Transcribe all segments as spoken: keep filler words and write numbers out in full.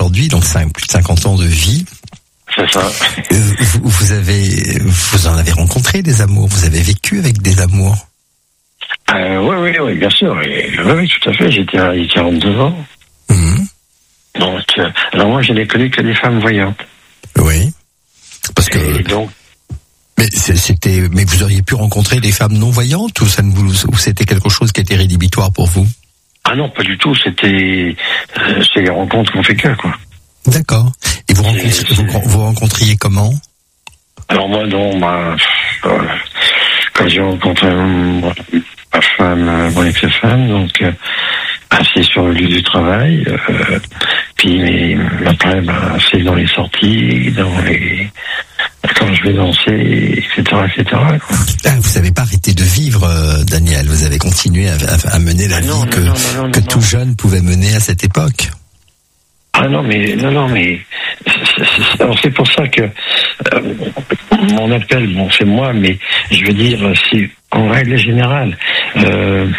aujourd'hui, donc cinq, plus de cinquante ans de vie. C'est ça. Euh, vous, vous avez, vous en avez rencontré des amours, vous avez vécu avec des amours. Euh, oui, oui, oui, bien sûr. Oui, oui, oui, tout à fait. J'étais à quarante-deux ans. Mmh. Donc, euh, alors moi, je n'ai connu que des femmes voyantes. Oui. Parce que. Et donc. Mais c'était, mais vous auriez pu rencontrer des femmes non voyantes ou ça ne vous, ou c'était quelque chose qui était rédhibitoire pour vous? Ah non, pas du tout. C'était, euh, c'est les rencontres qu'on fait que, quoi. D'accord. Et vous, rencontriez, vous, vous rencontriez comment? Alors moi, non, ma, euh, quand j'ai rencontré euh, ma femme, euh, mon ex-femme, donc euh, assis sur le lieu du travail, euh, puis mais, après, ben, c'est dans les sorties, dans les quand je vais danser, et cetera, et cetera. Quoi. Ah, vous n'avez pas arrêté de vivre, euh, Daniel. Vous avez continué à, à, à mener la ah, vie non, que, non, non, non, que non, tout non. jeune pouvait mener à cette époque. Ah non, mais non, non, mais c'est, c'est, alors c'est pour ça que euh, mon appel, bon, c'est moi, mais je veux dire, c'est en règle générale. Euh,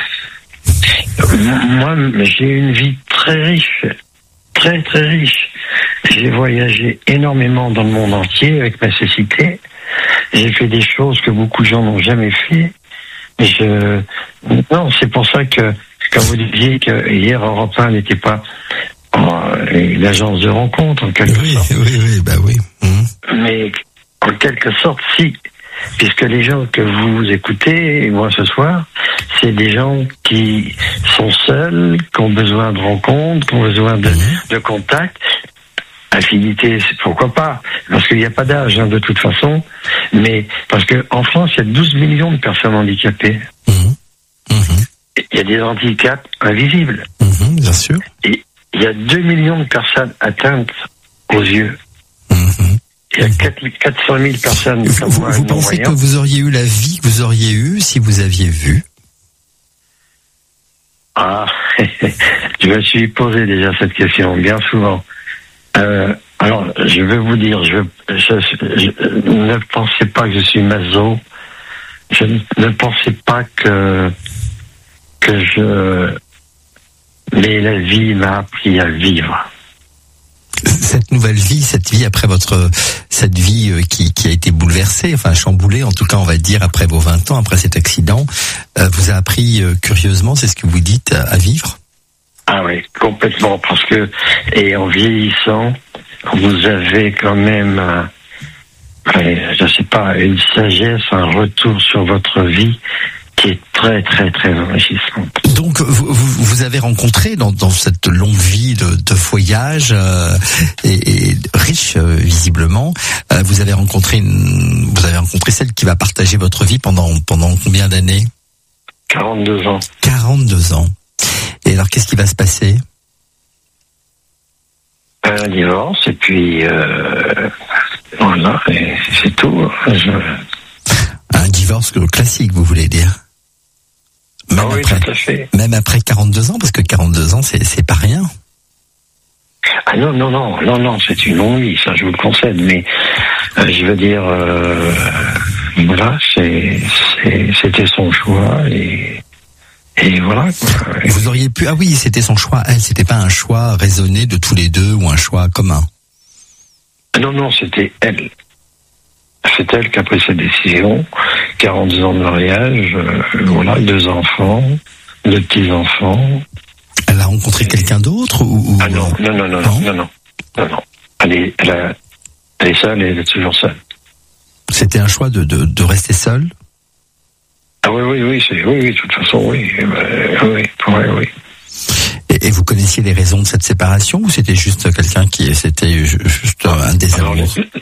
moi, j'ai une vie très riche, très très riche. J'ai voyagé énormément dans le monde entier avec ma société. J'ai fait des choses que beaucoup de gens n'ont jamais fait. Je, non, c'est pour ça que quand vous disiez que hier Europe un n'était pas euh, l'agence de rencontre en quelque oui, sorte. Oui, oui, bah oui. Mmh. Mais en quelque sorte, si, puisque les gens que vous écoutez, et moi ce soir, c'est des gens qui sont seuls, qui ont besoin de rencontres, qui ont besoin de, mmh. de contacts. Affinité, c'est pourquoi pas, parce qu'il n'y a pas d'âge hein, de toute façon, mais parce que en France, il y a douze millions de personnes handicapées. Mmh. Mmh. Il y a des handicaps invisibles. Mmh, bien sûr. Et il y a deux millions de personnes atteintes aux yeux. Mmh. Il y a quatre cent mille personnes. Vous, vous, vous pensez que vous auriez eu la vie que vous auriez eue si vous aviez vu? Ah, je me suis posé déjà cette question bien souvent. Euh, alors, je vais vous dire, je, je, je ne pensez pas que je suis maso. Je ne pensais pas que que je. Mais la vie m'a appris à vivre. Cette nouvelle vie, cette vie après votre, cette vie qui, qui a été bouleversée, enfin chamboulée, en tout cas on va dire après vos vingt ans, après cet accident, euh, vous a appris euh, curieusement, c'est ce que vous dites, à, à vivre? Ah oui, complètement, parce que, et en vieillissant, vous avez quand même, euh, je sais pas, une sagesse, un retour sur votre vie qui est très, très, très enrichissant. Donc, vous, vous avez rencontré dans, dans cette longue vie de, de voyage euh, et, et riche euh, visiblement, euh, vous avez rencontré une, vous avez rencontré celle qui va partager votre vie pendant pendant combien d'années? quarante-deux ans. quarante-deux ans. Et alors, qu'est-ce qui va se passer? Un divorce, et puis euh, voilà, et c'est tout. Je... Un divorce classique, vous voulez dire? Même ah oui, après, tout à fait. Même après quarante-deux ans, parce que quarante-deux ans, c'est, c'est pas rien. Ah non, non, non, non, non, c'est une longue vie, ça je vous le concède, mais euh, je veux dire, euh, voilà, c'est, c'est, c'était son choix, et... Et voilà. Et vous auriez pu, ah oui, c'était son choix, elle, c'était pas un choix raisonné de tous les deux ou un choix commun. Non, non, c'était elle. C'est elle qui a pris cette décision. quarante-deux ans de mariage, euh, voilà, deux enfants, deux petits-enfants. Elle a rencontré Et... quelqu'un d'autre ou, ou... Ah non, non, non, non, non, non, non, non, non. Elle est, elle, a, elle est seule et elle est toujours seule. C'était un choix de, de, de rester seule? Ah oui, oui, oui, c'est, oui, oui, de toute façon, oui, euh, oui, oui, oui. Et, et vous connaissiez les raisons de cette séparation ou c'était juste quelqu'un qui, c'était juste un désamour?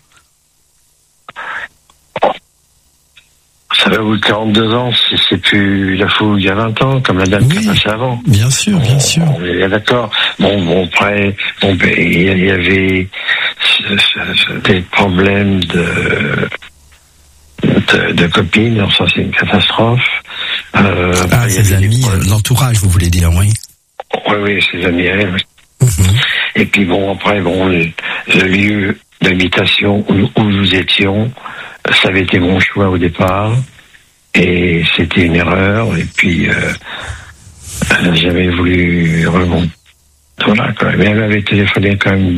Ça va, au bout de quarante-deux ans, c'est, c'est plus la fouille il y a vingt ans, comme la dame oui, qui a passé avant. Bien sûr, bien on, sûr. On est d'accord. Bon, bon, après, bon, ben, il y avait ce, ce, ce, des problèmes de, de, de copines, alors ça c'est une catastrophe. Euh, ah, ses amis, l'entourage, vous voulez dire, oui. Oui, oui, ses amis, elle. Mm-hmm. Et puis bon, après, bon, le, le lieu d'habitation où, où nous étions, ça avait été mon choix au départ, et c'était une erreur, et puis euh, j'avais voulu remonter. Voilà, quand même. Mais elle m'avait téléphoné quand même